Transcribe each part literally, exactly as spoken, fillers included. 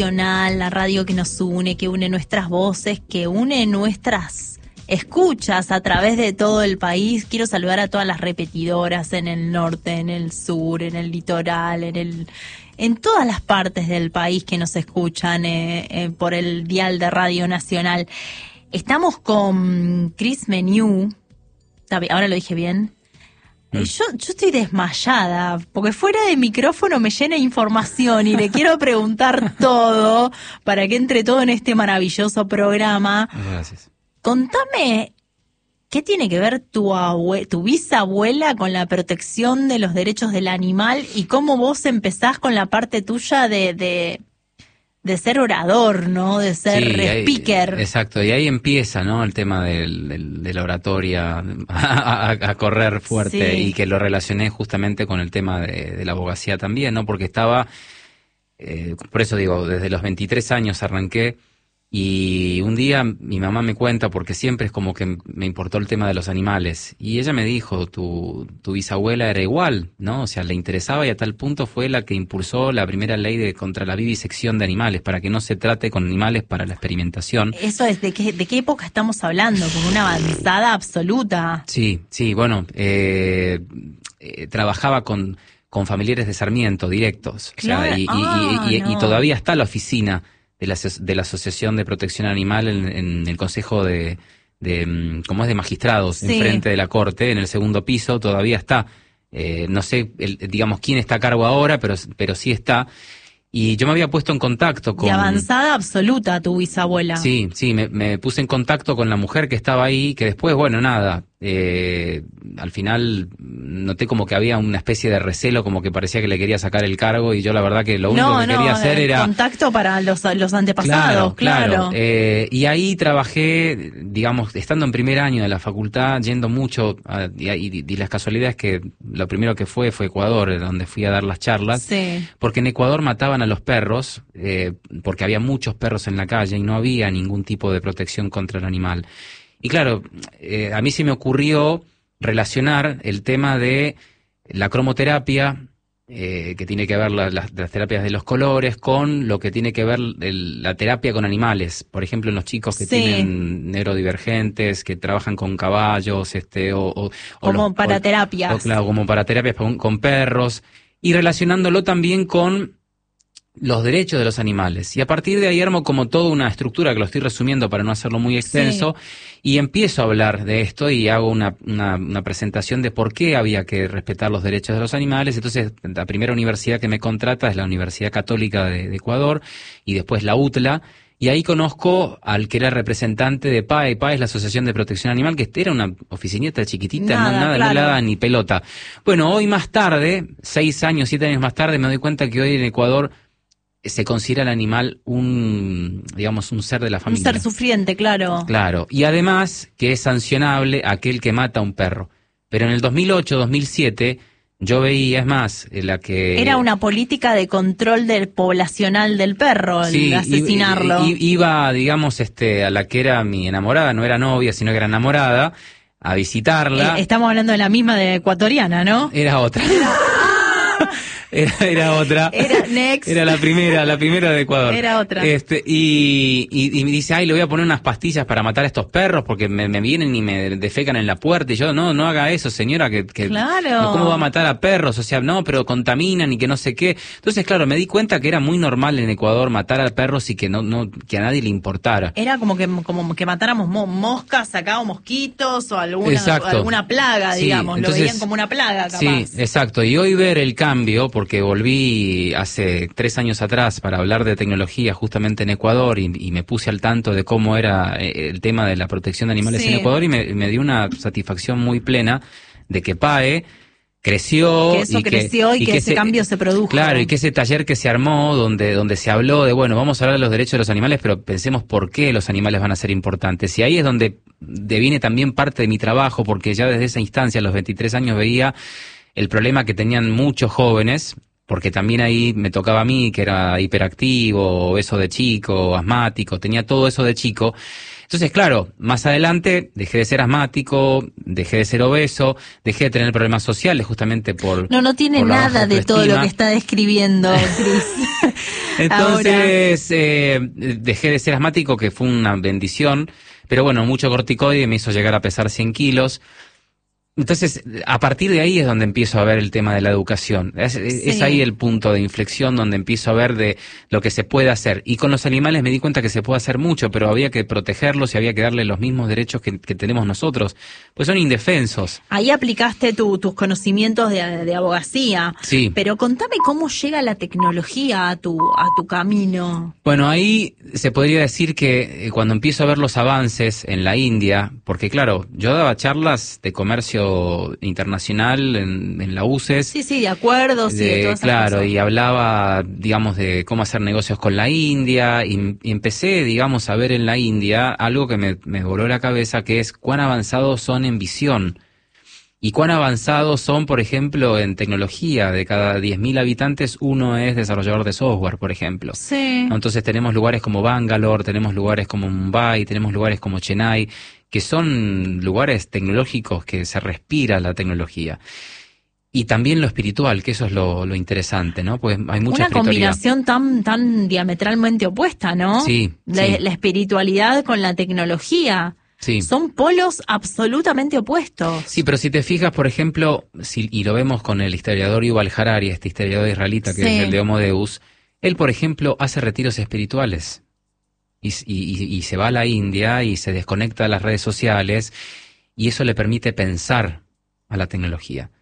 La radio que nos une, que une nuestras voces, que une nuestras escuchas a través de todo el país. Quiero saludar a todas las repetidoras en el norte, en el sur, en el litoral, en el en todas las partes del país que nos escuchan eh, eh, por el dial de Radio Nacional. Estamos con Chris Menu. Ahora lo dije bien. Yo, yo estoy desmayada, porque fuera de micrófono me llena de información y le quiero preguntar todo para que entre todo en este maravilloso programa. Gracias. Contame, ¿qué tiene que ver tu abue- tu bisabuela con la protección de los derechos del animal y cómo vos empezás con la parte tuya de... de de ser orador, ¿no? De ser sí, ahí, speaker. Exacto, y ahí empieza, ¿no? El tema del, del, de la oratoria a, a, a correr fuerte, sí. Y que lo relacioné justamente con el tema de, de la abogacía también, ¿no? Porque estaba, eh, por eso digo, desde los veintitrés años arranqué, y un día mi mamá me cuenta, porque siempre es como que me importó el tema de los animales, y ella me dijo, tu, tu bisabuela era igual, ¿no? O sea, le interesaba, y a tal punto fue la que impulsó la primera ley de contra la vivisección de animales, para que no se trate con animales para la experimentación. Eso es, ¿de qué, de qué época estamos hablando? Como una avanzada absoluta. Sí, sí, bueno, eh, eh, trabajaba con, con familiares de Sarmiento directos, Claro. o sea, y, ah, y, y, no. y todavía está la oficina de la, de la Asociación de Protección Animal en, en el Consejo de, de, como es de magistrados, Sí. enfrente de la Corte, en el segundo piso, todavía está. Eh, no sé, el, digamos, quién está a cargo ahora, pero, pero sí está. Y yo me había puesto en contacto con... De avanzada absoluta tu bisabuela. Sí, sí, me, me puse en contacto con la mujer que estaba ahí, que después, bueno, nada, eh, al final noté como que había una especie de recelo, como que parecía que le quería sacar el cargo, y yo la verdad que lo único no, que no, quería hacer era... contacto para los, los antepasados, claro. Claro, claro. Eh, y ahí trabajé, digamos, estando en primer año de la facultad, yendo mucho, a, y, y, y las casualidades que lo primero que fue fue Ecuador, donde fui a dar las charlas, Sí. porque en Ecuador mataban a los perros, eh, porque había muchos perros en la calle y no había ningún tipo de protección contra el animal. Y claro, eh, a mí se me ocurrió relacionar el tema de la cromoterapia, eh, que tiene que ver la, la, las terapias de los colores, con lo que tiene que ver el, la terapia con animales. Por ejemplo, en los chicos que Sí. tienen neurodivergentes, que trabajan con caballos, este, o, o Como los, para o, terapias. o, claro, como para terapias con, con perros, y relacionándolo también con los derechos de los animales. Y a partir de ahí armo como toda una estructura, que lo estoy resumiendo para no hacerlo muy extenso, sí. Y empiezo a hablar de esto y hago una, una, una presentación de por qué había que respetar los derechos de los animales. Entonces, la primera universidad que me contrata es la Universidad Católica de, de Ecuador, y después la U T L A, y ahí conozco al que era representante de P A E. P A E es la Asociación de Protección Animal, que era una oficinita chiquitita, Nada, no, nada, claro. no le daba ni pelota. Bueno, hoy más tarde, seis años, siete años más tarde, me doy cuenta que hoy en Ecuador se considera el animal un, digamos, un ser de la familia. Un ser sufriente, claro. Claro, y además que es sancionable aquel que mata a un perro. Pero en el dos mil ocho, dos mil siete, yo veía, es más, la que... Era una política de control del poblacional del perro, el sí, asesinarlo. i- i- iba, digamos, este, a la que era mi enamorada, no era novia, sino que era enamorada, a visitarla. Eh, estamos hablando de la misma de ecuatoriana, ¿no? Era otra. Era, era otra. Era next. Era la primera, la primera de Ecuador. Era otra. Este, y, y, y me dice, ay, le voy a poner unas pastillas para matar a estos perros porque me, me vienen y me defecan en la puerta. Y yo, no, no haga eso, señora, que, que Claro. ¿cómo va a matar a perros? O sea, no, pero contaminan y que no sé qué. Entonces, claro, me di cuenta que era muy normal en Ecuador matar a perros y que no, no, que a nadie le importara. Era como que como que matáramos mo- moscas, sacábamos mosquitos o alguna, Exacto. alguna plaga, Sí, digamos. entonces, lo veían como una plaga, capaz. Sí, exacto. Y hoy ver el cambio, porque volví hace tres años atrás para hablar de tecnología justamente en Ecuador y, y me puse al tanto de cómo era eh, el tema de la protección de animales Sí. en Ecuador, y me, me dio una satisfacción muy plena de que P A E creció, Que eso y creció y que ese cambio se produjo. Claro, y que ese taller que se armó donde donde se habló de, bueno, vamos a hablar de los derechos de los animales, pero pensemos por qué los animales van a ser importantes. Y ahí es donde deviene también parte de mi trabajo, porque ya desde esa instancia, a los veintitrés años, veía el problema que tenían muchos jóvenes porque también ahí me tocaba a mí, que era hiperactivo, eso de chico, asmático, tenía todo eso de chico. Entonces, claro, más adelante dejé de ser asmático, dejé de ser obeso, dejé de tener problemas sociales justamente por... No, no tiene por la nada baja de todo lo que está describiendo, Cris. Entonces, eh, dejé de ser asmático, que fue una bendición, pero bueno, mucho corticoide me hizo llegar a pesar cien kilos. Entonces, a partir de ahí es donde empiezo a ver el tema de la educación. Es, sí. es ahí el punto de inflexión donde empiezo a ver de lo que se puede hacer. Y con los animales me di cuenta que se puede hacer mucho, pero había que protegerlos y había que darles los mismos derechos que, que tenemos nosotros, pues son indefensos. Ahí aplicaste tu, tus conocimientos de, de abogacía. Sí. Pero contame cómo llega la tecnología a tu, a tu camino. Bueno, ahí se podría decir que cuando empiezo a ver los avances en la India, porque claro, yo daba charlas de comercio internacional en, en la U C E S. Sí, sí, de acuerdos de, y de todas esas Claro, cosas. Y hablaba, digamos, de cómo hacer negocios con la India y, y empecé, digamos, a ver en la India algo que me, me voló la cabeza, que es cuán avanzados son en visión y cuán avanzados son, por ejemplo, en tecnología. De cada diez mil habitantes, uno es desarrollador de software, por ejemplo. Sí. Entonces tenemos lugares como Bangalore, tenemos lugares como Mumbai, tenemos lugares como Chennai, que son lugares tecnológicos que se respira la tecnología. Y también lo espiritual, que eso es lo, lo interesante, ¿no? Pues hay mucha Una espiritualidad. combinación tan tan diametralmente opuesta, ¿no? Sí, la, sí. la espiritualidad con la tecnología. Sí. Son polos absolutamente opuestos. Sí, pero si te fijas, por ejemplo, si, y lo vemos con el historiador Yuval Harari, este historiador israelita que Sí. es el de Homo Deus, él, por ejemplo, hace retiros espirituales. Y, y, y se va a la India y se desconecta de las redes sociales y eso le permite pensar a la tecnología.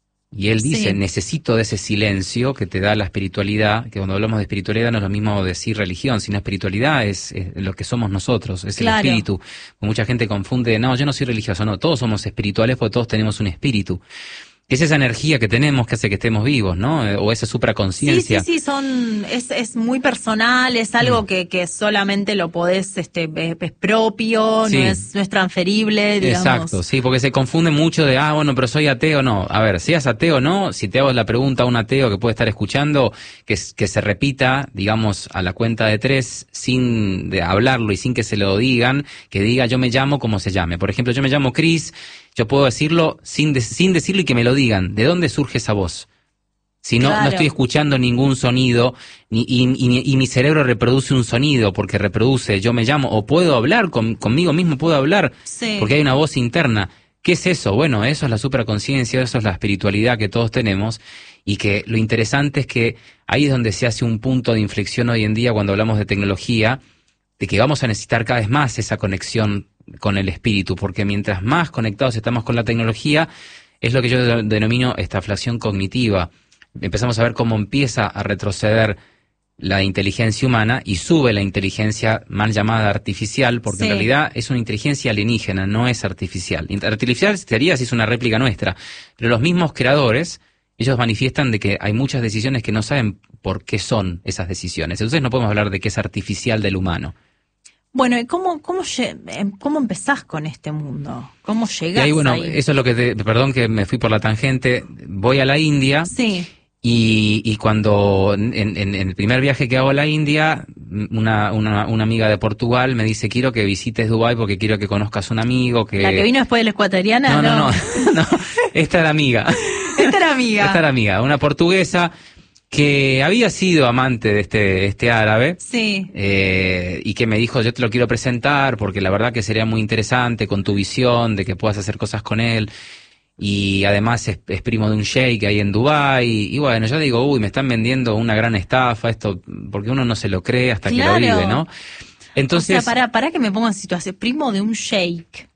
Y él dice, Sí. necesito de ese silencio que te da la espiritualidad, que cuando hablamos de espiritualidad no es lo mismo decir religión, sino espiritualidad es, es lo que somos nosotros, es Claro. el espíritu. Mucha gente confunde, no, yo no soy religioso, no, todos somos espirituales porque todos tenemos un espíritu. Es esa energía que tenemos que hace que estemos vivos, ¿no? O esa supraconciencia. Sí, sí, sí, son, es, es muy personal, es algo Mm. que, que solamente lo podés, este, es, es propio, Sí. no es, no es transferible, digamos. Exacto, sí, porque se confunde mucho de, ah, bueno, pero soy ateo, no. A ver, seas ateo o no, si te hago la pregunta a un ateo que puede estar escuchando, que, que se repita, digamos, a la cuenta de tres, sin de hablarlo y sin que se lo digan, que diga yo me llamo como se llame. Por ejemplo, yo me llamo Chris, yo puedo decirlo sin, de, sin decirlo y que me lo digan. ¿De dónde surge esa voz? Si no, Claro. no estoy escuchando ningún sonido ni, y, y, y mi cerebro reproduce un sonido porque reproduce yo me llamo, o puedo hablar con, conmigo mismo, puedo hablar Sí. porque hay una voz interna. ¿Qué es eso? Bueno, eso es la supraconciencia, eso es la espiritualidad que todos tenemos y que lo interesante es que ahí es donde se hace un punto de inflexión hoy en día cuando hablamos de tecnología, de que vamos a necesitar cada vez más esa conexión con el espíritu, porque mientras más conectados estamos con la tecnología, es lo que yo denomino estaflación cognitiva. Empezamos a ver cómo empieza a retroceder la inteligencia humana y sube la inteligencia mal llamada artificial, porque Sí. en realidad es una inteligencia alienígena, no es artificial. Artificial sería si es una réplica nuestra, pero los mismos creadores, ellos manifiestan de que hay muchas decisiones que no saben por qué son esas decisiones. Entonces no podemos hablar de que es artificial del humano. Bueno, ¿y cómo, cómo, lle- em, cómo empezás con este mundo? ¿Cómo Y llegás ahí, bueno, ahí? eso es lo que, te, perdón que me fui por la tangente, voy a la India. Sí, Y, y cuando en, en, en el primer viaje que hago a la India, una, una, una amiga de Portugal me dice, quiero que visites Dubái porque quiero que conozcas un amigo que... la que vino después de la ecuatoriana, No, no. no, no, no, esta era amiga. Esta era amiga. Esta era amiga, una portuguesa que había sido amante de este, este árabe. Sí, Eh, y que me dijo, yo te lo quiero presentar porque la verdad que sería muy interesante con tu visión de que puedas hacer cosas con él. Y además es, es primo de un sheik ahí en Dubái. Y, y bueno, yo digo, uy, me están vendiendo una gran estafa esto, porque uno no se lo cree hasta Claro. que lo vive, ¿no? Entonces, o sea, para, para que me ponga en situación, primo de un sheik,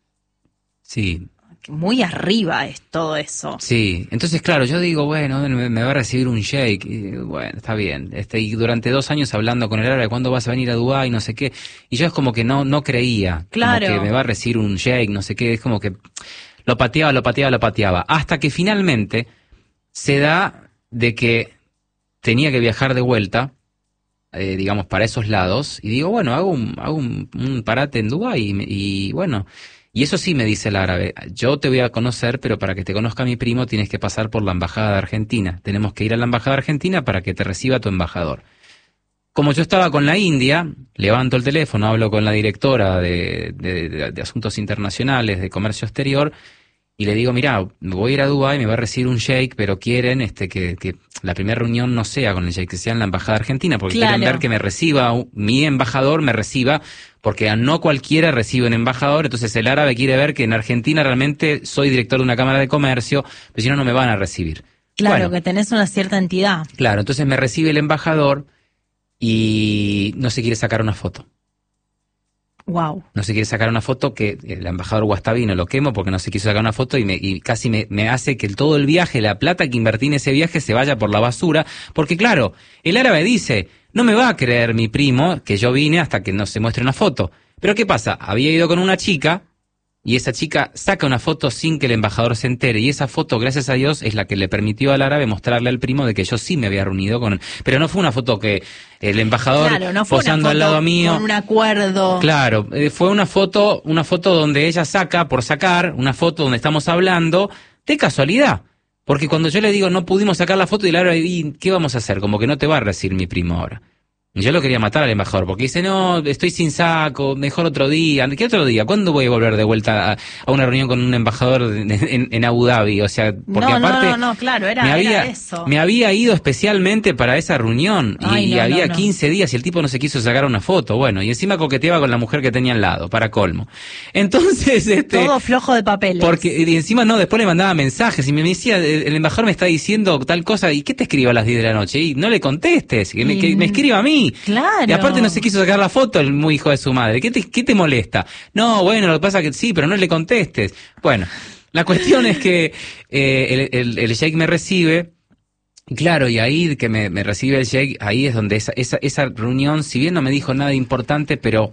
sí, que muy arriba es todo eso. sí. Entonces, claro, yo digo, bueno, me, me va a recibir un sheik. Y, bueno, está bien. Este, y durante dos años hablando con el árabe, ¿cuándo vas a venir a Dubái? No sé qué. Y yo es como que no, no creía. Claro. Como que me va a recibir un sheik, no sé qué. Es como que lo pateaba, lo pateaba, lo pateaba. Hasta que finalmente se da de que tenía que viajar de vuelta, eh, digamos, para esos lados. Y digo, bueno, hago un, hago un, un parate en Dubái. Y, me- y bueno, Y eso sí me dice el árabe, yo te voy a conocer, pero para que te conozca mi primo tienes que pasar por la embajada de Argentina. Tenemos que ir a la embajada de Argentina para que te reciba tu embajador. Como yo estaba con la India, levanto el teléfono, hablo con la directora de, de, de, de Asuntos Internacionales, de Comercio Exterior, y le digo, mirá, voy a ir a Dubái, me va a recibir un sheik, pero quieren este que, que la primera reunión no sea con el sheik, que sea en la embajada argentina, porque claro. quieren ver que me reciba, mi embajador me reciba, porque a no cualquiera recibe un embajador, entonces el árabe quiere ver que en Argentina realmente soy director de una cámara de comercio, pero si no, no me van a recibir. Claro, bueno, que tenés una cierta entidad. Claro, entonces me recibe el embajador y no se quiere sacar una foto. Wow. No se quiere sacar una foto, que el embajador Guastavino lo quemo porque no se quiso sacar una foto y, me, y casi me, me hace que todo el viaje, la plata que invertí en ese viaje se vaya por la basura, porque claro, el árabe dice, no me va a creer mi primo que yo vine hasta que no se muestre una foto. Pero ¿qué pasa? Había ido con una chica y esa chica saca una foto sin que el embajador se entere, y esa foto, gracias a Dios, es la que le permitió al árabe mostrarle al primo de que yo sí me había reunido con él. Pero no fue una foto que el embajador claro, no fue posando una foto al lado mío con un acuerdo. Claro, eh, fue una foto, una foto donde ella saca por sacar, una foto donde estamos hablando de casualidad. Porque cuando yo le digo no pudimos sacar la foto, y el árabe dice, ¿qué vamos a hacer? Como que no te va a recibir mi primo ahora. Yo lo quería matar al embajador, porque dice, no, estoy sin saco, mejor otro día. ¿Qué otro día? ¿Cuándo voy a volver de vuelta a, a una reunión con un embajador en, en, en Abu Dhabi? O sea, porque no, aparte... No, no, no, claro, era, me había, era eso. Me había ido especialmente para esa reunión, Ay, y, no, y había no, no. quince días y el tipo no se quiso sacar una foto. Bueno, y encima coqueteaba con la mujer que tenía al lado, para colmo. Entonces, este... Todo flojo de papeles. Porque, y encima no, después le mandaba mensajes y me decía, el, el embajador me está diciendo tal cosa, ¿y qué te escribo a las diez de la noche? Y no le contestes, que me, que me escriba a mí. Claro. Y aparte no se quiso sacar la foto el muy hijo de su madre. ¿Qué te, qué te molesta? No, bueno, lo que pasa es que sí, pero no le contestes. Bueno, la cuestión es que eh, el, el, el sheik me recibe, y claro, y ahí que me, me recibe el sheik, ahí es donde esa, esa, esa reunión, si bien no me dijo nada importante, pero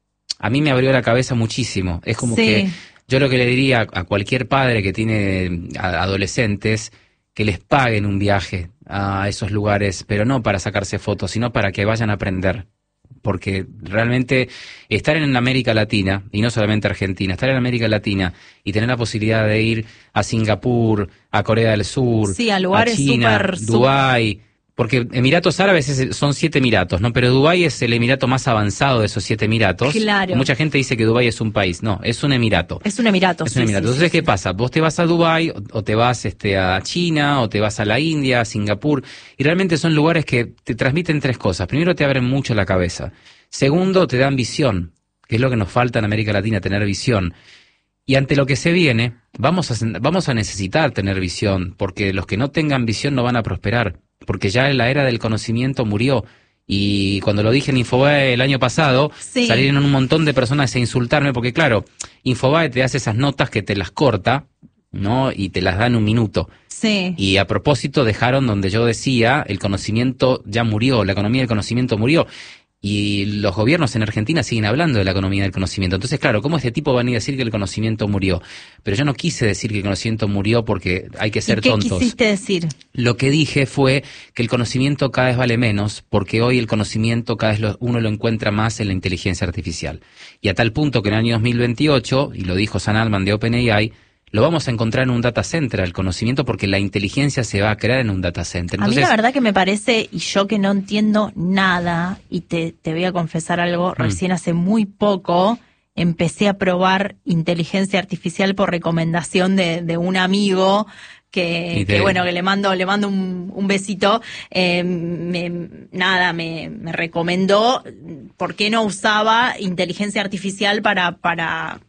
a mí me abrió la cabeza muchísimo. Es como sí. que yo lo que le diría a cualquier padre que tiene adolescentes, que les paguen un viaje a esos lugares, pero no para sacarse fotos, sino para que vayan a aprender. Porque realmente estar en América Latina, y no solamente Argentina, estar en América Latina y tener la posibilidad de ir a Singapur, a Corea del Sur, sí, a, lugares a China, super, Dubái, super... porque Emiratos Árabes es, son siete emiratos, ¿no? Pero Dubái es el emirato más avanzado de esos siete emiratos. Claro. Mucha gente dice que Dubái es un país, no, es un emirato. Es un emirato, Es sí, un emirato. Sí, Entonces, sí, ¿qué sí. pasa? Vos te vas a Dubái, o, o te vas este, a China, o te vas a la India, a Singapur, y realmente son lugares que te transmiten tres cosas. Primero, te abren mucho la cabeza. Segundo, te dan visión, que es lo que nos falta en América Latina, tener visión. Y ante lo que se viene, vamos a, vamos a necesitar tener visión, porque los que no tengan visión no van a prosperar, porque ya la era del conocimiento murió. Y cuando lo dije en Infobae el año pasado, sí. salieron un montón de personas a insultarme, porque claro, Infobae te hace esas notas que te las corta, ¿no? Y te las da en un minuto. Sí. Y a propósito dejaron donde yo decía, el conocimiento ya murió, la economía del conocimiento murió. Y los gobiernos en Argentina siguen hablando de la economía del conocimiento. Entonces, claro, ¿cómo este tipo va a venir a decir que el conocimiento murió? Pero yo no quise decir que el conocimiento murió porque hay que ser ¿Y qué tontos. ¿Qué quisiste decir? Lo que dije fue que el conocimiento cada vez vale menos, porque hoy el conocimiento cada vez lo, uno lo encuentra más en la inteligencia artificial. Y a tal punto que en el año dos mil veintiocho, y lo dijo Sam Altman de OpenAI, lo vamos a encontrar en un data center, el conocimiento, porque la inteligencia se va a crear en un data center. Entonces, a mí la verdad que me parece, y yo que no entiendo nada, y te, te voy a confesar algo, mm. recién hace muy poco empecé a probar inteligencia artificial por recomendación de, de un amigo que, que bueno, que le mando le mando un, un besito, eh, me, nada, me, me recomendó por qué no usaba inteligencia artificial para... para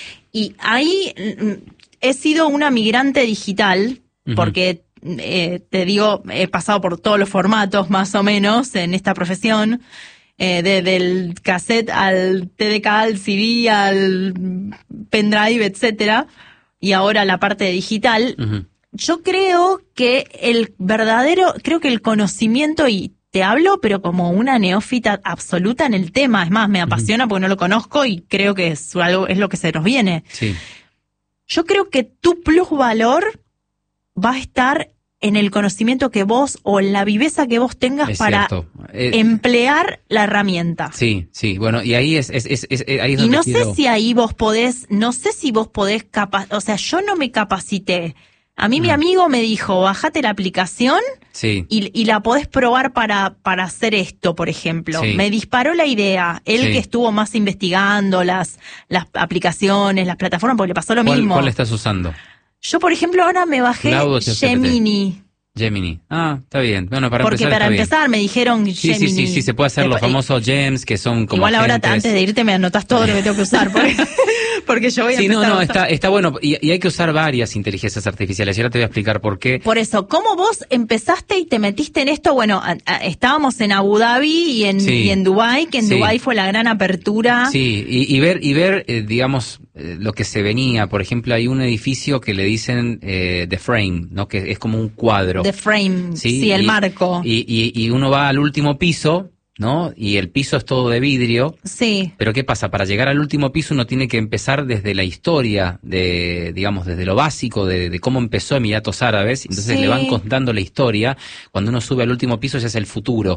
y ahí... He sido una migrante digital, uh-huh. porque eh, te digo, he pasado por todos los formatos más o menos en esta profesión, eh, de, del cassette al T D K, al C D, al pendrive, etcétera, y ahora la parte digital. Uh-huh. Yo creo que el verdadero, creo que el conocimiento, y te hablo, pero como una neófita absoluta en el tema, es más, me apasiona uh-huh. porque no lo conozco y creo que es algo, es lo que se nos viene. Sí. Yo creo que tu plusvalor va a estar en el conocimiento que vos o en la viveza que vos tengas es para eh, emplear la herramienta. Sí, sí, bueno, y ahí es, es, es, es ahí es donde y no quiero... sé si ahí vos podés, no sé si vos podés capa- o sea, yo no me capacité. A mí mm. mi amigo me dijo, bájate la aplicación sí. y, y la podés probar para, para hacer esto, por ejemplo. Sí. Me disparó la idea. Él sí. que estuvo más investigando las, las aplicaciones, las plataformas, porque le pasó lo ¿Cuál, mismo. ¿Cuál estás usando? Yo, por ejemplo, ahora me bajé Gemini. Gemini. Ah, está bien. Bueno, para Porque empezar para está empezar bien. me dijeron sí, Gemini. Sí, sí, sí, se puede hacer los famosos gems que son como igual ahora agentes. Antes de irte me anotás todo lo que tengo que usar. Porque, porque yo voy a Sí, empezar no, no, a está, está bueno. Y, y hay que usar varias inteligencias artificiales. Y ahora te voy a explicar por qué. Por eso, ¿cómo vos empezaste y te metiste en esto? Bueno, a, a, estábamos en Abu Dhabi y en, sí. y en Dubái, que en sí. Dubái fue la gran apertura. Sí, y, y ver, y ver eh, digamos, eh, lo que se venía. Por ejemplo, hay un edificio que le dicen eh, The Frame, ¿no? Que es como un cuadro. The Frame, sí, sí el y, marco. Y, y, y uno va al último piso, ¿no? Y el piso es todo de vidrio. Sí. Pero ¿qué pasa? Para llegar al último piso uno tiene que empezar desde la historia, de, digamos, desde lo básico, de, de cómo empezó Emiratos Árabes. Entonces sí. le van contando la historia. Cuando uno sube al último piso ya es el futuro.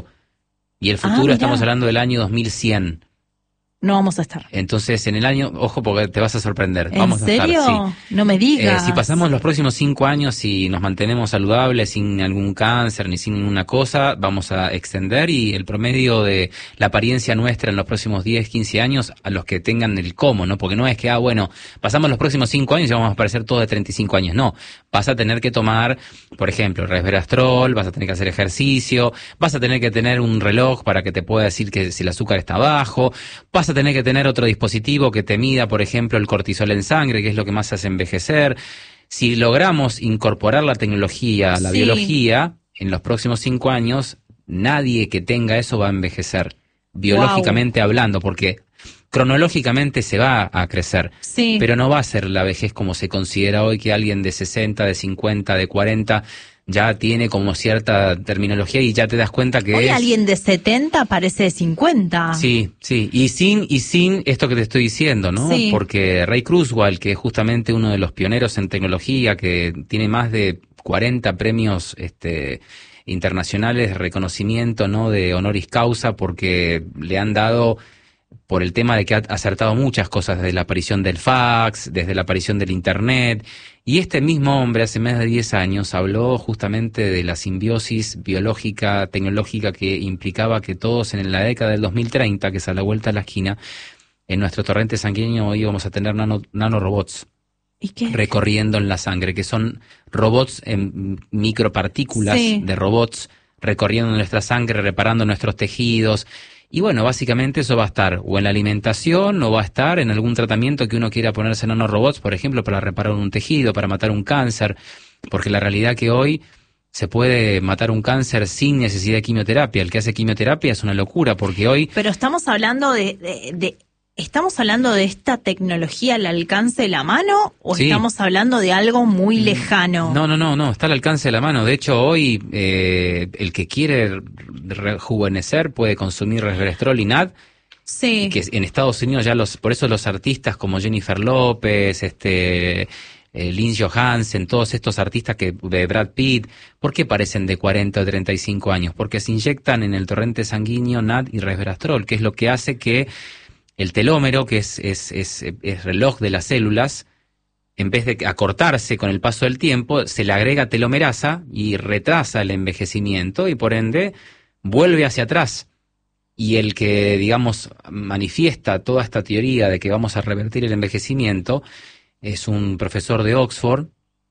Y el futuro ah, estamos hablando del año dos mil cien. No vamos a estar. Entonces, en el año, ojo porque te vas a sorprender. ¿En vamos serio? a estar, sí. No me digas. Eh, si pasamos los próximos cinco años y nos mantenemos saludables, sin algún cáncer ni sin ninguna cosa, vamos a extender y el promedio de la apariencia nuestra en los próximos diez, quince años, a los que tengan el cómo, ¿no? Porque no es que, ah, bueno, pasamos los próximos cinco años y vamos a aparecer todos de treinta y cinco años. No. Vas a tener que tomar, por ejemplo, resveratrol, vas a tener que hacer ejercicio, vas a tener que tener un reloj para que te pueda decir que si el azúcar está bajo, vas a tener que tener otro dispositivo que te mida, por ejemplo, el cortisol en sangre, que es lo que más hace envejecer. Si logramos incorporar la tecnología a la sí. biología, en los próximos cinco años, nadie que tenga eso va a envejecer, biológicamente wow. hablando, porque cronológicamente se va a crecer, sí. pero no va a ser la vejez como se considera hoy, que alguien de sesenta, de cincuenta, de cuarenta... ya tiene como cierta terminología y ya te das cuenta que hoy es... alguien de setenta parece de cincuenta. Sí, sí, y sin y sin esto que te estoy diciendo, ¿no? Sí. Porque Ray Kurzweil, que es justamente uno de los pioneros en tecnología, que tiene más de cuarenta premios este internacionales de reconocimiento, ¿no? De honoris causa, porque le han dado... por el tema de que ha acertado muchas cosas, desde la aparición del fax, desde la aparición del internet, y este mismo hombre hace más de diez años habló justamente de la simbiosis biológica, tecnológica que implicaba que todos en la década del dos mil treinta, que es a la vuelta de la esquina, en nuestro torrente sanguíneo íbamos a tener nano, nanorobots. ¿Y qué? Recorriendo en la sangre, que son robots en micropartículas sí. de robots recorriendo nuestra sangre, reparando nuestros tejidos. Y bueno, básicamente eso va a estar o en la alimentación o va a estar en algún tratamiento que uno quiera ponerse en nanorobots, por ejemplo, para reparar un tejido, para matar un cáncer, porque la realidad que hoy se puede matar un cáncer sin necesidad de quimioterapia. El que hace quimioterapia es una locura, porque hoy... Pero estamos hablando de... de, de... ¿Estamos hablando de esta tecnología al alcance de la mano o sí. estamos hablando de algo muy lejano? No, no, no, no, está al alcance de la mano. De hecho, hoy eh, el que quiere rejuvenecer puede consumir resveratrol y N A D. Sí. Que en Estados Unidos ya los, por eso los artistas como Jennifer López, este, eh, Lindsay Johansen, todos estos artistas que de Brad Pitt, ¿por qué parecen de cuarenta o treinta y cinco años? Porque se inyectan en el torrente sanguíneo N A D y resveratrol, que es lo que hace que el telómero, que es, es, es, es reloj de las células, en vez de acortarse con el paso del tiempo, se le agrega telomerasa y retrasa el envejecimiento y por ende vuelve hacia atrás. Y el que, digamos, manifiesta toda esta teoría de que vamos a revertir el envejecimiento es un profesor de Oxford,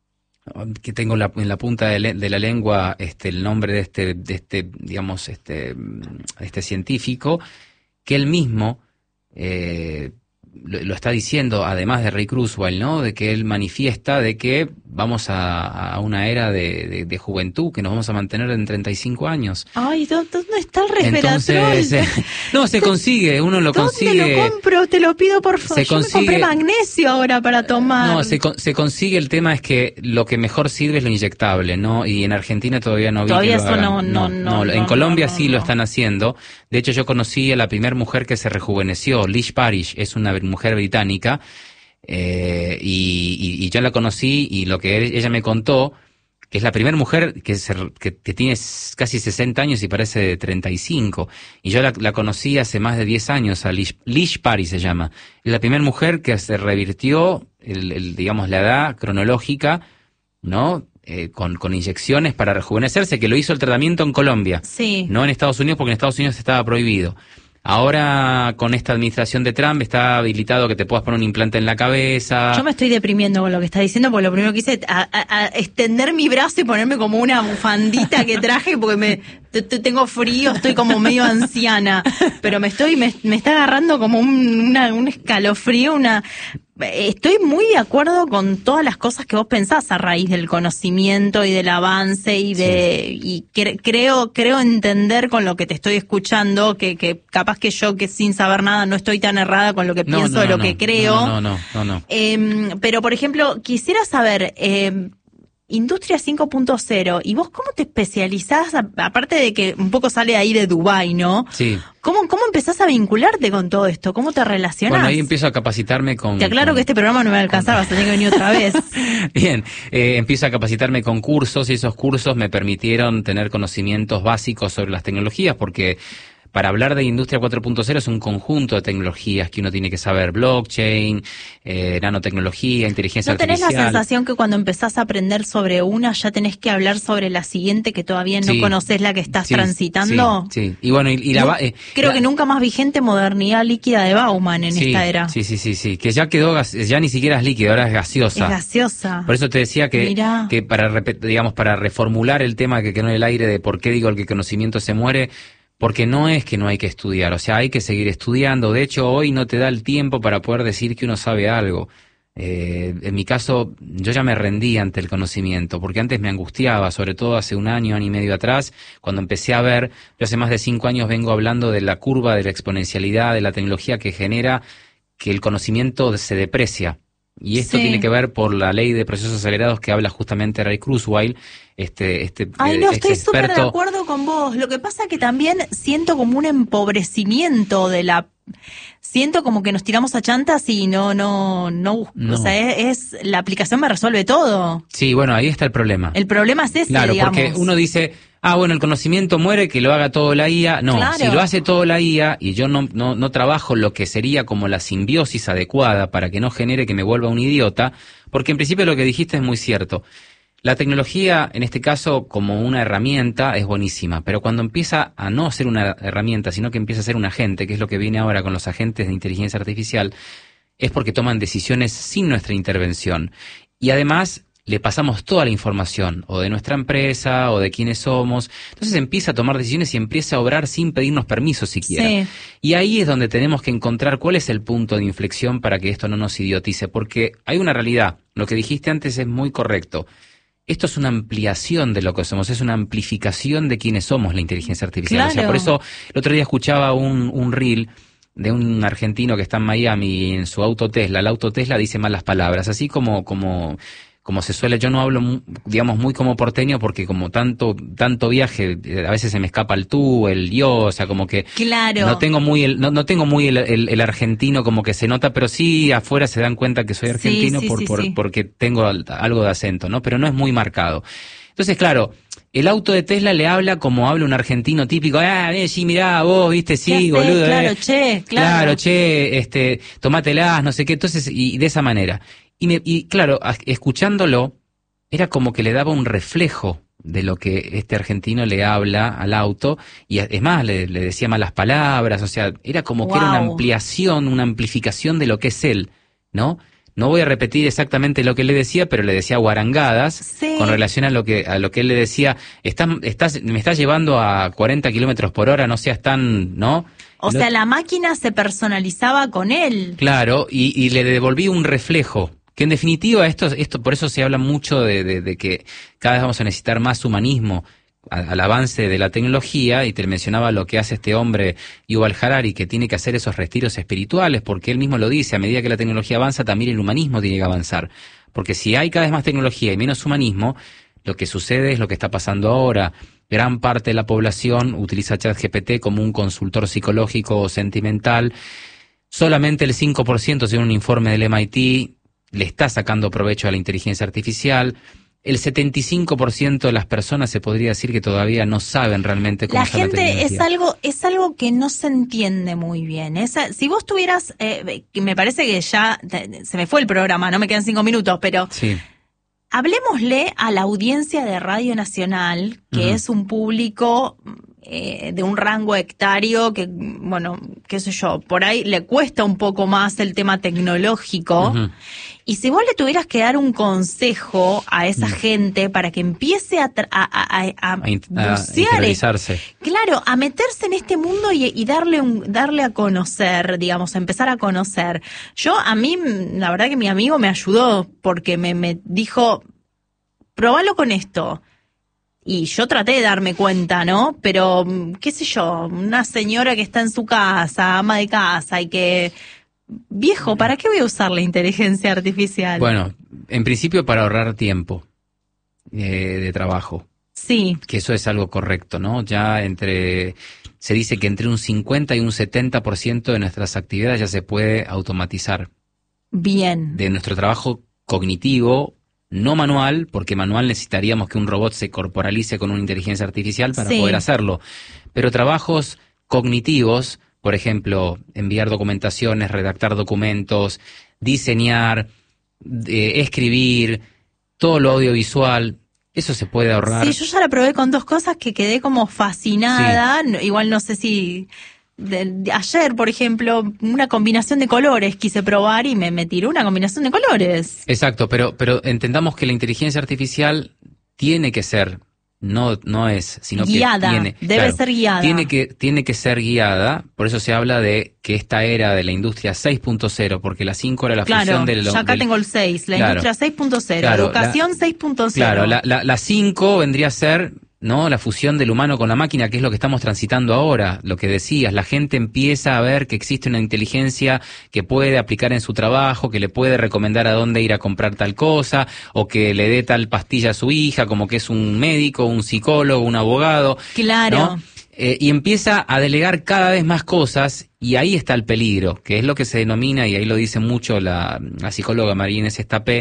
que tengo la, en la punta de, le, de la lengua este, el nombre de este, de este digamos, este, este científico, que él mismo... Eh, lo, lo está diciendo, además de Ray Kurzweil, ¿no? De que él manifiesta de que vamos a, a una era de, de, de juventud, que nos vamos a mantener en treinta y cinco años. Ay, ¿dónde está el resveratrol? Entonces, eh, no, se consigue, uno lo ¿Dónde consigue. ¿Dónde lo compro? Te lo pido, por favor. Se Yo consigue, me compré magnesio ahora para tomar. No, se, se consigue, el tema es que lo que mejor sirve es lo inyectable, ¿no? Y en Argentina todavía no vi todavía que lo eso hagan. no, no, no, no, En no, Colombia no, no, sí no. lo están haciendo. De hecho, yo conocí a la primera mujer que se rejuveneció, Lish Parish, es una mujer británica, eh, y, y, y yo la conocí y lo que ella me contó que es la primera mujer que, se, que, que tiene casi sesenta años y parece de treinta y cinco. Y yo la, la conocí hace más de diez años, a Lish, Lish Pari se llama. Es la primera mujer que se revirtió, el, el, digamos, la edad cronológica, ¿no? Eh, con, con inyecciones para rejuvenecerse, que lo hizo el tratamiento en Colombia. Sí. No en Estados Unidos, porque en Estados Unidos estaba prohibido. Ahora, con esta administración de Trump, está habilitado que te puedas poner un implante en la cabeza. Yo me estoy deprimiendo con lo que está diciendo, porque lo primero que hice es a, a, a extender mi brazo y ponerme como una bufandita que traje, porque me t- t- tengo frío, estoy como medio anciana, pero me estoy me, me está agarrando como un, una, un escalofrío, una... Estoy muy de acuerdo con todas las cosas que vos pensás a raíz del conocimiento y del avance y de sí. y cre- creo creo entender con lo que te estoy escuchando que, que capaz que yo que sin saber nada no estoy tan errada con lo que no, pienso no, de lo no, que no, creo. No, no, no, no. no. Eh, pero por ejemplo, quisiera saber eh, Industria cinco punto cero, ¿y vos cómo te especializás? A, aparte de que un poco sale ahí de Dubái, ¿no? Sí. ¿Cómo, ¿Cómo empezás a vincularte con todo esto? ¿Cómo te relacionás? Bueno, ahí empiezo a capacitarme con... Te aclaro con, que este programa no me va a alcanzar, vas a tener que venir otra vez. Bien, eh, empiezo a capacitarme con cursos y esos cursos me permitieron tener conocimientos básicos sobre las tecnologías, porque... Para hablar de Industria cuatro punto cero es un conjunto de tecnologías que uno tiene que saber: blockchain, eh, nanotecnología, inteligencia artificial. ¿No tenés artificial. la sensación que cuando empezás a aprender sobre una ya tenés que hablar sobre la siguiente que todavía no sí, conocés la que estás sí, transitando? Sí, sí. Y bueno, y, y la... No, eh, creo la, que nunca más vigente modernidad líquida de Bauman en sí, esta era. Sí, sí, sí, sí. Que ya quedó, gas, ya ni siquiera es líquido, ahora es gaseosa. Es gaseosa. Por eso te decía que, Mirá. que para, digamos, para reformular el tema que quedó en el aire de por qué digo el que el conocimiento se muere... Porque no es que no hay que estudiar, o sea, hay que seguir estudiando. De hecho, hoy no te da el tiempo para poder decir que uno sabe algo. Eh, en mi caso, yo ya me rendí ante el conocimiento, porque antes me angustiaba, sobre todo hace un año, año y medio atrás, cuando empecé a ver, yo hace más de cinco años vengo hablando de la curva de la exponencialidad, de la tecnología que genera que el conocimiento se deprecia. Y esto sí. tiene que ver por la ley de procesos acelerados que habla justamente Ray Kurzweil, este, este, Ay, no, este estoy súper experto. de acuerdo con vos. Lo que pasa que también siento como un empobrecimiento de la... Siento como que nos tiramos a chantas y no, no, no, no. O sea, es, es, la aplicación me resuelve todo. Sí, bueno, ahí está el problema. El problema es ese, claro, digamos. Porque uno dice, ah, bueno, el conocimiento muere, que lo haga todo la I A. No, claro. Si lo hace todo la I A y yo no, no, no trabajo lo que sería como la simbiosis adecuada para que no genere que me vuelva un idiota, porque en principio lo que dijiste es muy cierto. La tecnología, en este caso, como una herramienta, es buenísima, pero cuando empieza a no ser una herramienta, sino que empieza a ser un agente, que es lo que viene ahora con los agentes de inteligencia artificial, es porque toman decisiones sin nuestra intervención. Y además, le pasamos toda la información, o de nuestra empresa, o de quiénes somos. Entonces empieza a tomar decisiones y empieza a obrar sin pedirnos permiso siquiera. Sí. Y ahí es donde tenemos que encontrar cuál es el punto de inflexión para que esto no nos idiotice, porque hay una realidad. Lo que dijiste antes es muy correcto. Esto es una ampliación de lo que somos, es una amplificación de quiénes somos la inteligencia artificial. Claro. O sea, por eso el otro día escuchaba un, un reel de un argentino que está en Miami y en su auto Tesla, el auto Tesla dice malas palabras, así como, como, como se suele, yo no hablo, digamos, muy como porteño porque como tanto, tanto viaje, a veces se me escapa el tú, el yo, o sea, como que claro. no tengo muy el, no, no tengo muy el, el, el argentino como que se nota, pero sí afuera se dan cuenta que soy argentino sí, sí, por, sí, por, sí. porque tengo algo de acento, ¿no? Pero no es muy marcado. Entonces, claro, el auto de Tesla le habla como habla un argentino típico, ah, eh, sí, mirá, vos, viste, sí, boludo. Claro, eh. che, claro. Claro, che, este, tomátelas, no sé qué, entonces, y, y de esa manera. Y, me, y claro, a, escuchándolo, era como que le daba un reflejo de lo que este argentino le habla al auto, y es más, le, le decía malas palabras, o sea, era como wow. que era una ampliación, una amplificación de lo que es él, ¿no? No voy a repetir exactamente lo que él le decía, pero le decía guarangadas sí. con relación a lo que a lo que él le decía, estás, estás, me estás llevando a cuarenta kilómetros por hora, no seas tan, ¿no? O lo, sea, la máquina se personalizaba con él. Claro, y, y le devolví un reflejo. Que en definitiva, esto, esto por eso se habla mucho de, de, de que cada vez vamos a necesitar más humanismo al, al avance de la tecnología, y te mencionaba lo que hace este hombre, Yuval Harari, que tiene que hacer esos retiros espirituales, porque él mismo lo dice, a medida que la tecnología avanza, también el humanismo tiene que avanzar. Porque si hay cada vez más tecnología y menos humanismo, lo que sucede es lo que está pasando ahora. Gran parte de la población utiliza ChatGPT como un consultor psicológico o sentimental. Solamente el cinco por ciento, según un informe del M I T, le está sacando provecho a la inteligencia artificial. el setenta y cinco por ciento de las personas se podría decir que todavía no saben realmente cómo la está la gente tecnología. es algo es algo que no se entiende muy bien. Esa, si vos tuvieras, eh, me parece que ya te, se me fue el programa, no me quedan cinco minutos, pero sí. Hablemosle a la audiencia de Radio Nacional, que uh-huh. es un público eh, de un rango hectario que, bueno, qué sé yo, por ahí le cuesta un poco más el tema tecnológico. Uh-huh. Y si vos le tuvieras que dar un consejo a esa uh-huh. gente para que empiece a, tra- a, a, a, a, a, a interiorizarse. Claro, a meterse en este mundo y, y darle un, darle a conocer, digamos, a empezar a conocer. Yo, a mí, la verdad que mi amigo me ayudó porque me, me dijo, probalo con esto. Y yo traté de darme cuenta, ¿no? Pero, qué sé yo, una señora que está en su casa, ama de casa y que... Viejo, ¿para qué voy a usar la inteligencia artificial? Bueno, en principio para ahorrar tiempo eh, de trabajo. Sí. Que eso es algo correcto, ¿no? Ya entre... Se dice que entre un cincuenta y un setenta por ciento de nuestras actividades ya se puede automatizar. Bien. De nuestro trabajo cognitivo, no manual, porque manual necesitaríamos que un robot se corporalice con una inteligencia artificial para sí. poder hacerlo. Pero trabajos cognitivos, por ejemplo, enviar documentaciones, redactar documentos, diseñar, eh, escribir, todo lo audiovisual, eso se puede ahorrar. Sí, yo ya la probé con dos cosas que quedé como fascinada, sí. Igual no sé si... De, de ayer, por ejemplo, una combinación de colores quise probar y me, me tiró una combinación de colores. Exacto, pero, pero entendamos que la inteligencia artificial tiene que ser... No, no es, sino guiada, que tiene, debe claro, ser guiada. Tiene que, tiene que ser guiada, por eso se habla de que esta era de la industria seis punto cero, porque la cinco era la claro, fusión de lo, ya acá del, tengo el seis, la claro, industria seis punto cero, claro, educación la, seis punto cero. Claro, la, la, la cinco vendría a ser, ¿no?, la fusión del humano con la máquina, que es lo que estamos transitando ahora, lo que decías, la gente empieza a ver que existe una inteligencia que puede aplicar en su trabajo, que le puede recomendar a dónde ir a comprar tal cosa, o que le dé tal pastilla a su hija, como que es un médico, un psicólogo, un abogado. Claro. ¿No? Eh, y empieza a delegar cada vez más cosas, y ahí está el peligro, que es lo que se denomina, y ahí lo dice mucho la, la psicóloga María Inés Estapé,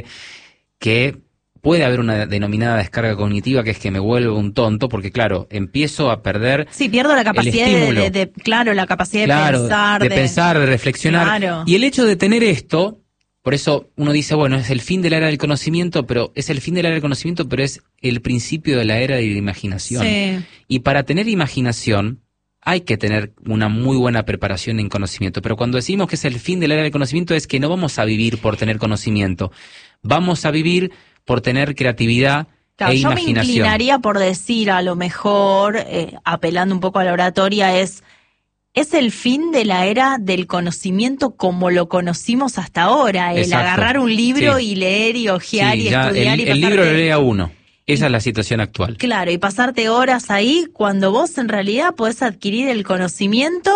que puede haber una denominada descarga cognitiva, que es que me vuelvo un tonto, porque claro, empiezo a perder sí, pierdo la capacidad de, de, de, claro, la capacidad claro, de pensar. De, de pensar, de reflexionar. Claro. Y el hecho de tener esto, por eso uno dice, bueno, es el fin de la era del conocimiento, pero es el fin de la era del conocimiento, pero es el principio de la era de la imaginación. Sí. Y para tener imaginación, hay que tener una muy buena preparación en conocimiento. Pero cuando decimos que es el fin de la era del conocimiento, es que no vamos a vivir por tener conocimiento. Vamos a vivir por tener creatividad claro, e yo imaginación. Yo me inclinaría por decir, a lo mejor, eh, apelando un poco a la oratoria, es, es el fin de la era del conocimiento como lo conocimos hasta ahora. El Exacto. agarrar un libro sí. y leer y hojear sí, y ya estudiar el, y pasarte... El libro lo lee a uno. Esa y, es la situación actual. Claro, y pasarte horas ahí cuando vos en realidad podés adquirir el conocimiento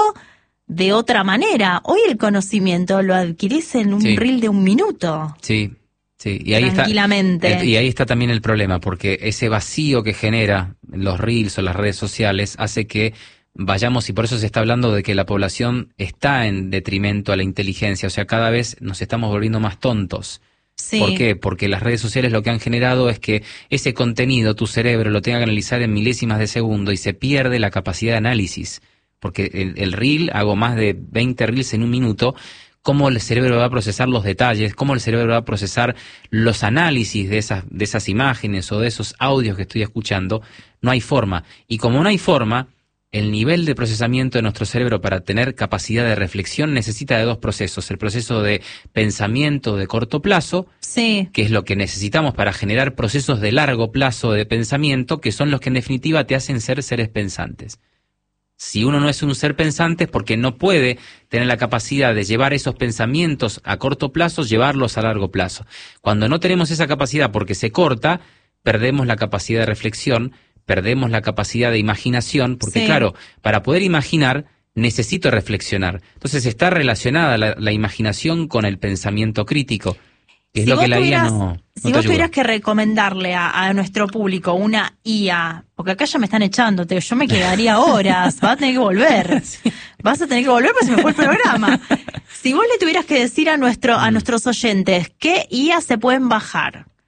de otra manera. Hoy el conocimiento lo adquirís en un sí. reel de un minuto. Sí. Sí, y ahí tranquilamente. Está, y ahí está también el problema, porque ese vacío que genera los reels o las redes sociales hace que vayamos, y por eso se está hablando de que la población está en detrimento a la inteligencia, o sea, cada vez nos estamos volviendo más tontos. Sí. ¿Por qué? Porque las redes sociales lo que han generado es que ese contenido, tu cerebro lo tenga que analizar en milésimas de segundo y se pierde la capacidad de análisis, porque el, el reel, hago más de veinte reels en un minuto, cómo el cerebro va a procesar los detalles, cómo el cerebro va a procesar los análisis de esas, de esas imágenes o de esos audios que estoy escuchando, no hay forma. Y como no hay forma, el nivel de procesamiento de nuestro cerebro para tener capacidad de reflexión necesita de dos procesos. El proceso de pensamiento de corto plazo, sí. que es lo que necesitamos para generar procesos de largo plazo de pensamiento, que son los que en definitiva te hacen ser seres pensantes. Si uno no es un ser pensante es porque no puede tener la capacidad de llevar esos pensamientos a corto plazo, llevarlos a largo plazo. Cuando no tenemos esa capacidad porque se corta, perdemos la capacidad de reflexión, perdemos la capacidad de imaginación, porque sí. claro, para poder imaginar necesito reflexionar. Entonces está relacionada la, la imaginación con el pensamiento crítico. Que es si lo que la tuvieras, I A no, no si vos tuvieras que recomendarle a, a nuestro público una I A, porque acá ya me están echando, te, yo me quedaría horas, vas a tener que volver, sí. vas a tener que volver porque se me fue el programa. Si vos le tuvieras que decir a nuestro a nuestros oyentes qué I A se pueden bajar,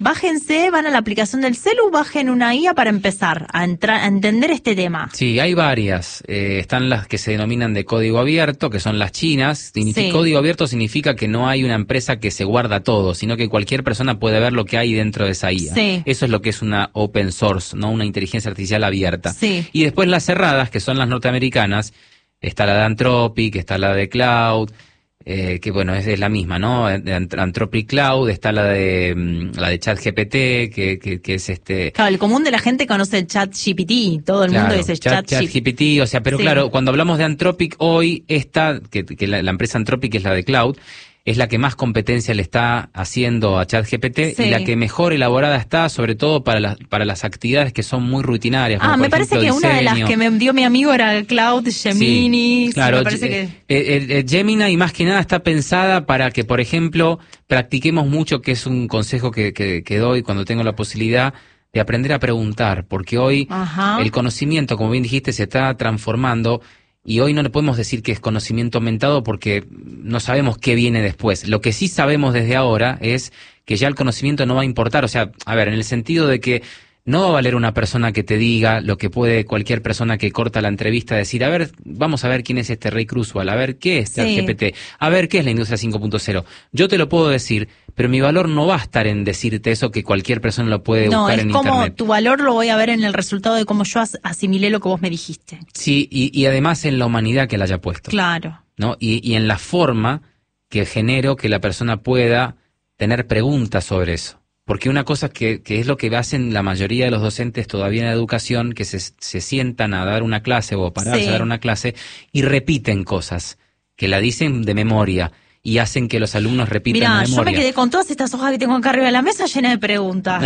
Bájense, van a la aplicación del celu, bajen una I A para empezar a, entrar, a entender este tema. Sí, hay varias. Eh, están las que se denominan de código abierto, que son las chinas. Significa, sí. Código abierto significa que no hay una empresa que se guarda todo, sino que cualquier persona puede ver lo que hay dentro de esa I A. Sí. Eso es lo que es una open source, no una inteligencia artificial abierta. Sí. Y después las cerradas, que son las norteamericanas, está la de Anthropic, está la de Cloud. Eh, que bueno, es, es la misma, ¿no? De Anthropic Cloud, está la de la de ChatGPT, que, que, que es este... Claro, el común de la gente conoce el ChatGPT, todo el claro, mundo dice Chat, ChatGPT, o sea, pero sí. Claro, cuando hablamos de Anthropic hoy, esta, que, que la, la empresa Anthropic es la de Cloud, es la que más competencia le está haciendo a ChatGPT sí. Y la que mejor elaborada está, sobre todo para las para las actividades que son muy rutinarias. Ah, me parece ejemplo, que diseño. Una de las que me dio mi amigo era el Cloud Gemini. Sí, claro, sí, me parece eh, que... el, el Gemini y más que nada está pensada para que, por ejemplo, practiquemos mucho, que es un consejo que, que, que doy cuando tengo la posibilidad de aprender a preguntar, porque hoy Ajá. El conocimiento, como bien dijiste, se está transformando. Y hoy no le podemos decir que es conocimiento aumentado porque no sabemos qué viene después. Lo que sí sabemos desde ahora es que ya el conocimiento no va a importar. O sea, a ver, en el sentido de que no va a valer una persona que te diga lo que puede cualquier persona que corta la entrevista decir, a ver, vamos a ver quién es este Ray Kurzweil, a ver qué es ChatGPT, sí. A ver qué es la industria cinco punto cero. Yo te lo puedo decir, pero mi valor no va a estar en decirte eso que cualquier persona lo puede no, buscar en internet. No, es como tu valor lo voy a ver en el resultado de cómo yo as- asimilé lo que vos me dijiste. Sí, y, y además en la humanidad que la haya puesto. Claro. ¿No? Y, y en la forma que genero que la persona pueda tener preguntas sobre eso. Porque una cosa que, que es lo que hacen la mayoría de los docentes todavía en la educación, que se, se sientan a dar una clase o pararse sí. a dar una clase y repiten cosas, que la dicen de memoria y hacen que los alumnos repitan Mirá, de memoria. Yo me quedé con todas estas hojas que tengo acá arriba de la mesa llenas de preguntas.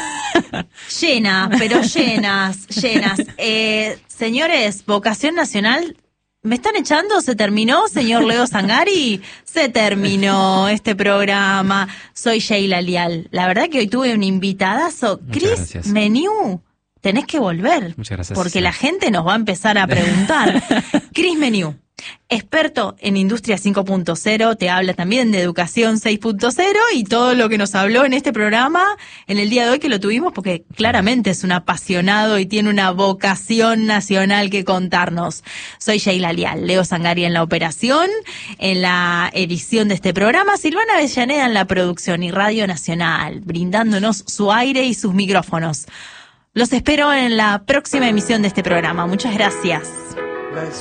Llenas, pero llenas, llenas. Eh, señores, Vocación Nacional... ¿Me están echando? ¿Se terminó, señor Leo Zangari? Se terminó este programa. Soy Sheila Lial. La verdad que hoy tuve un invitadazo. Cris Meniu, tenés que volver. Muchas gracias. Porque la gente nos va a empezar a preguntar. Cris Meniu, experto en Industria cinco punto cero, te habla también de Educación seis punto cero y todo lo que nos habló en este programa en el día de hoy que lo tuvimos porque claramente es un apasionado y tiene una vocación nacional que contarnos. Soy Sheila Lial, Leo Zangari en la operación, en la edición de este programa, Silvana Avellaneda en la producción y Radio Nacional, brindándonos su aire y sus micrófonos. Los espero en la próxima emisión de este programa. Muchas gracias.